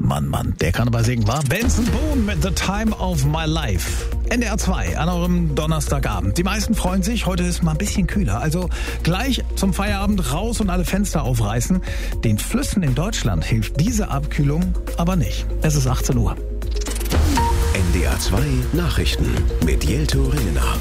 Mann, der kann aber singen, wa? Benson Boone mit The Time of My Life. NDR 2 an eurem Donnerstagabend. Die meisten freuen sich, heute ist mal ein bisschen kühler. Also gleich zum Feierabend raus und alle Fenster aufreißen. Den Flüssen in Deutschland hilft diese Abkühlung aber nicht. Es ist 18 Uhr. NDR 2 Nachrichten mit Jelto Rillner.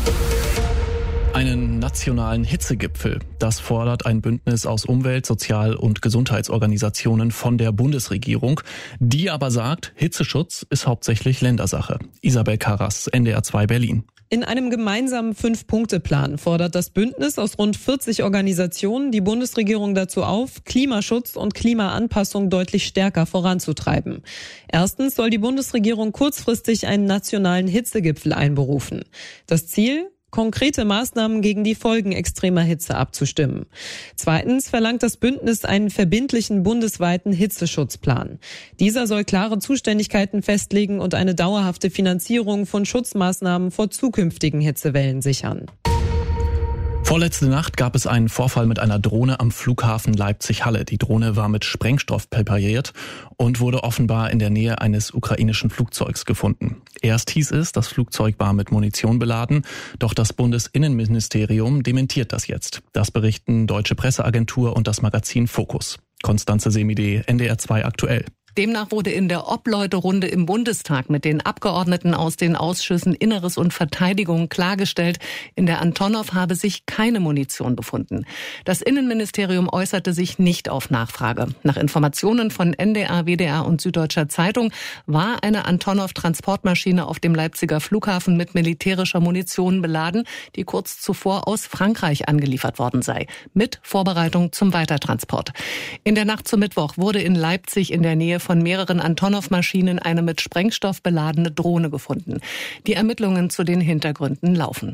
Einen nationalen Hitzegipfel. Das fordert ein Bündnis aus Umwelt-, Sozial- und Gesundheitsorganisationen von der Bundesregierung. Die aber sagt, Hitzeschutz ist hauptsächlich Ländersache. Isabel Karras, NDR 2 Berlin. In einem gemeinsamen 5-Punkte-Plan fordert das Bündnis aus rund 40 Organisationen die Bundesregierung dazu auf, Klimaschutz und Klimaanpassung deutlich stärker voranzutreiben. Erstens soll die Bundesregierung kurzfristig einen nationalen Hitzegipfel einberufen. Das Ziel? Konkrete Maßnahmen gegen die Folgen extremer Hitze abzustimmen. Zweitens verlangt das Bündnis einen verbindlichen bundesweiten Hitzeschutzplan. Dieser soll klare Zuständigkeiten festlegen und eine dauerhafte Finanzierung von Schutzmaßnahmen vor zukünftigen Hitzewellen sichern. Vorletzte Nacht gab es einen Vorfall mit einer Drohne am Flughafen Leipzig-Halle. Die Drohne war mit Sprengstoff präpariert und wurde offenbar in der Nähe eines ukrainischen Flugzeugs gefunden. Erst hieß es, das Flugzeug war mit Munition beladen, doch das Bundesinnenministerium dementiert das jetzt. Das berichten Deutsche Presseagentur und das Magazin Focus. Konstanze Semide, NDR 2 aktuell. Demnach wurde in der Obleuterunde im Bundestag mit den Abgeordneten aus den Ausschüssen Inneres und Verteidigung klargestellt, in der Antonov habe sich keine Munition befunden. Das Innenministerium äußerte sich nicht auf Nachfrage. Nach Informationen von NDR, WDR und Süddeutscher Zeitung war eine Antonov-Transportmaschine auf dem Leipziger Flughafen mit militärischer Munition beladen, die kurz zuvor aus Frankreich angeliefert worden sei, mit Vorbereitung zum Weitertransport. In der Nacht zum Mittwoch wurde in Leipzig in der Nähe von mehreren Antonov-Maschinen eine mit Sprengstoff beladene Drohne gefunden. Die Ermittlungen zu den Hintergründen laufen.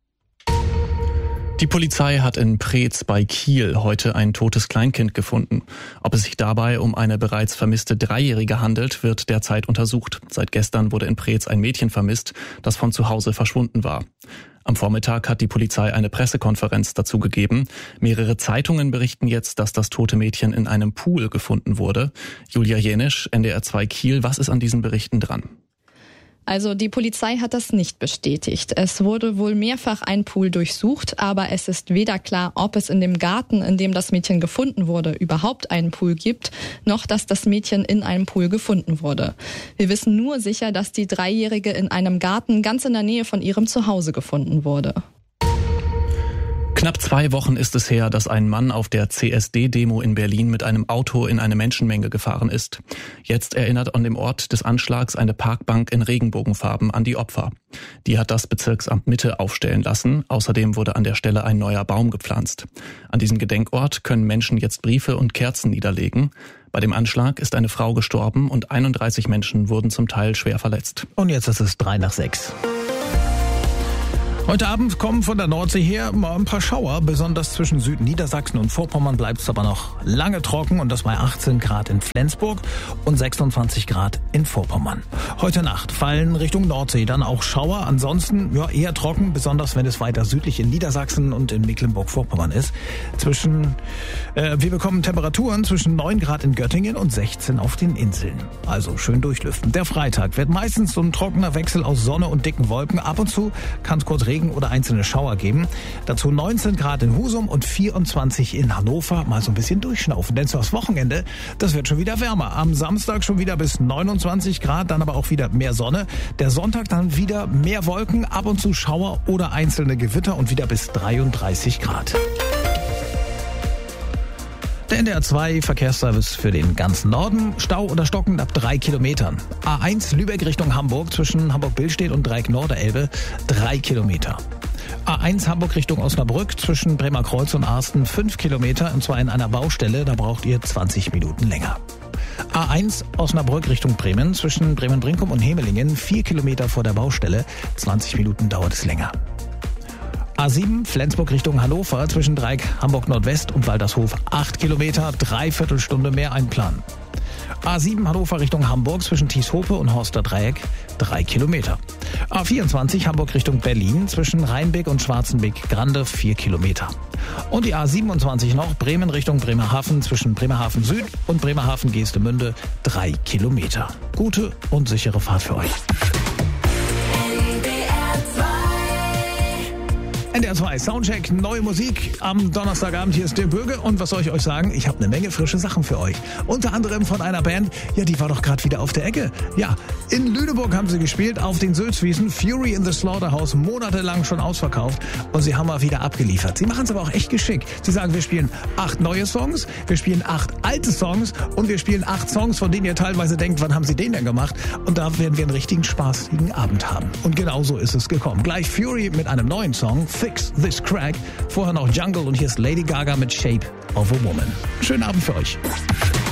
Die Polizei hat in Preetz bei Kiel heute ein totes Kleinkind gefunden. Ob es sich dabei um eine bereits vermisste Dreijährige handelt, wird derzeit untersucht. Seit gestern wurde in Preetz ein Mädchen vermisst, das von zu Hause verschwunden war. Am Vormittag hat die Polizei eine Pressekonferenz dazu gegeben. Mehrere Zeitungen berichten jetzt, dass das tote Mädchen in einem Pool gefunden wurde. Julia Jenisch, NDR 2 Kiel, was ist an diesen Berichten dran? Also die Polizei hat das nicht bestätigt. Es wurde wohl mehrfach ein Pool durchsucht, aber es ist weder klar, ob es in dem Garten, in dem das Mädchen gefunden wurde, überhaupt einen Pool gibt, noch dass das Mädchen in einem Pool gefunden wurde. Wir wissen nur sicher, dass die Dreijährige in einem Garten ganz in der Nähe von ihrem Zuhause gefunden wurde. Knapp 2 Wochen ist es her, dass ein Mann auf der CSD-Demo in Berlin mit einem Auto in eine Menschenmenge gefahren ist. Jetzt erinnert an dem Ort des Anschlags eine Parkbank in Regenbogenfarben an die Opfer. Die hat das Bezirksamt Mitte aufstellen lassen. Außerdem wurde an der Stelle ein neuer Baum gepflanzt. An diesem Gedenkort können Menschen jetzt Briefe und Kerzen niederlegen. Bei dem Anschlag ist eine Frau gestorben und 31 Menschen wurden zum Teil schwer verletzt. Und jetzt ist es 5:03. Heute Abend kommen von der Nordsee her mal ein paar Schauer. Besonders zwischen Südniedersachsen und Vorpommern bleibt es aber noch lange trocken. Und das bei 18 Grad in Flensburg und 26 Grad in Vorpommern. Heute Nacht fallen Richtung Nordsee dann auch Schauer. Ansonsten eher trocken, besonders wenn es weiter südlich in Niedersachsen und in Mecklenburg-Vorpommern ist. Wir bekommen Temperaturen zwischen 9 Grad in Göttingen und 16 auf den Inseln. Also schön durchlüften. Der Freitag wird meistens so ein trockener Wechsel aus Sonne und dicken Wolken. Ab und zu kann es kurz Regen oder einzelne Schauer geben. Dazu 19 Grad in Husum und 24 in Hannover. Mal so ein bisschen durchschnaufen, denn das Wochenende, das wird schon wieder wärmer. Am Samstag schon wieder bis 29 Grad, dann aber auch wieder mehr Sonne. Der Sonntag dann wieder mehr Wolken, ab und zu Schauer oder einzelne Gewitter und wieder bis 33 Grad. Der NDR 2 Verkehrsservice für den ganzen Norden. Stau oder Stocken ab 3 Kilometern. A1 Lübeck Richtung Hamburg zwischen Hamburg-Billstedt und Dreieck-Norderelbe 3 Kilometer. A1 Hamburg Richtung Osnabrück zwischen Bremerkreuz und Arsten 5 Kilometer, und zwar in einer Baustelle. Da braucht ihr 20 Minuten länger. A1 Osnabrück Richtung Bremen zwischen Bremen-Brinkum und Hemelingen 4 Kilometer vor der Baustelle. 20 Minuten dauert es länger. A7 Flensburg Richtung Hannover zwischen Dreieck Hamburg Nordwest und Waltershof 8 Kilometer, 3/4 Stunde mehr einplanen. A7 Hannover Richtung Hamburg zwischen Thieshope und Horster Dreieck 3 Kilometer. A24 Hamburg Richtung Berlin zwischen Rheinbeck und Schwarzenbeck-Grande 4 Kilometer. Und die A27 noch Bremen Richtung Bremerhaven zwischen Bremerhaven Süd und Bremerhaven-Geestemünde 3 Kilometer. Gute und sichere Fahrt für euch. NDR 2 Soundcheck, neue Musik am Donnerstagabend. Hier ist Dirk Böge und was soll ich euch sagen? Ich habe eine Menge frische Sachen für euch. Unter anderem von einer Band, ja, die war doch gerade wieder auf der Ecke. Ja, in Lüneburg haben sie gespielt, auf den Sülzwiesen. Fury in the Slaughterhouse, monatelang schon ausverkauft und sie haben mal wieder abgeliefert. Sie machen es aber auch echt geschickt. Sie sagen, wir spielen 8 neue Songs, wir spielen 8 alte Songs und wir spielen 8 Songs, von denen ihr teilweise denkt, wann haben sie den denn gemacht? Und da werden wir einen richtigen spaßigen Abend haben. Und genau so ist es gekommen. Gleich Fury mit einem neuen Song, Fix This Crack. Vorher noch Jungle und hier ist Lady Gaga mit Shape of a Woman. Schönen Abend für euch.